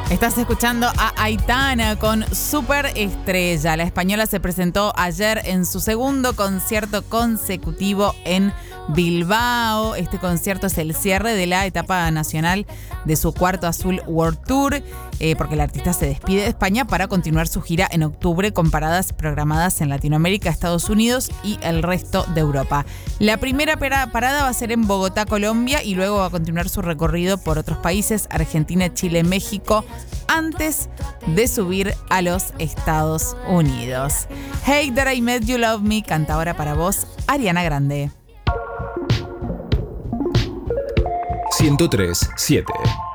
Estás escuchando a Aitana con Superestrella. La española se presentó ayer en su segundo concierto consecutivo en Bilbao. Este concierto es el cierre de la etapa nacional de su Cuarto Azul World Tour, porque la artista se despide de España para continuar su gira en octubre con paradas programadas en Latinoamérica, Estados Unidos y el resto de Europa. La primera parada va a ser en Bogotá, Colombia, y luego va a continuar su recorrido por otros países, Argentina, Chile, México, antes de subir a los Estados Unidos. Hey That I Met You Love Me, canta ahora para vos Ariana Grande. 103.7